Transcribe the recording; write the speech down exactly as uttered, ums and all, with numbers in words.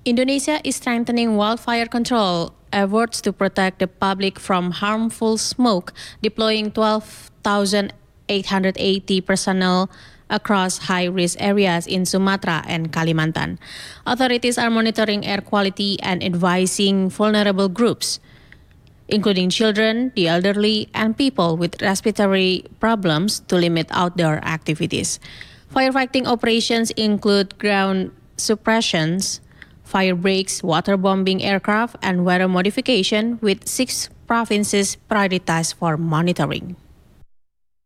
Indonesia is strengthening wildfire control efforts to protect the public from harmful smoke, deploying twelve thousand eight hundred eighty personnel across high-risk areas in Sumatra and Kalimantan. Authorities are monitoring air quality and advising vulnerable groups, including children, the elderly, and people with respiratory problems, to limit outdoor activities. Firefighting operations include ground suppressions, fire breaks, waterbombing aircraft, and weather modification, with six provinces prioritized for monitoring.